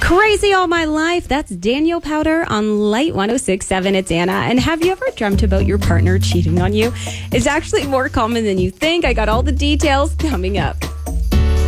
Crazy All My Life. That's Daniel Powder on Light 106.7. It's Anna. And have you ever dreamt about your partner cheating on you? It's actually more common than you think. I got all the details coming up.